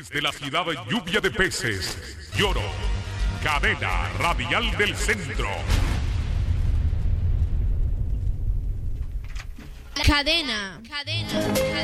Desde la ciudad lluvia de peces, Lloro, cadena radial del centro. Cadena.